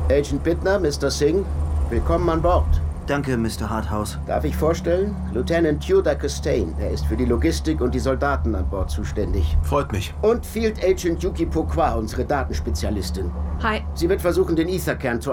Agent Bittner, Mr. Singh, willkommen an Bord. Danke, Mr. Harthouse. Darf ich vorstellen? Lieutenant Tudor Costain. Er ist für die Logistik und die Soldaten an Bord zuständig. Freut mich. Und Field Agent Yuki Pokwa, unsere Datenspezialistin. Hi. Sie wird versuchen, den Etherkern zu